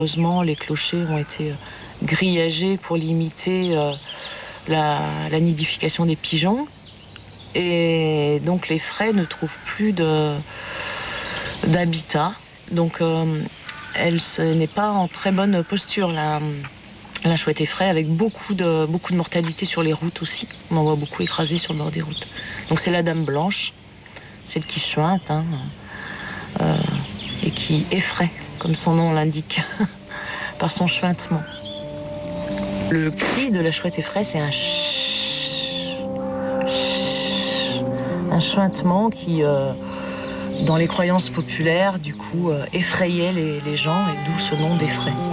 Heureusement, les clochers ont été grillagés pour limiter la nidification des pigeons. Et donc les fraies ne trouvent plus d'habitat. Donc elle n'est pas en très bonne posture, la chouette effraie, avec beaucoup de mortalité sur les routes aussi. On en voit beaucoup écrasés sur le bord des routes. Donc c'est la dame blanche, celle qui chuinte et qui effraie, comme son nom l'indique, par son chuintement. Le cri de la chouette effraie, c'est un chuintement qui, dans les croyances populaires, du coup, effrayait les gens, et d'où ce nom d'effraie.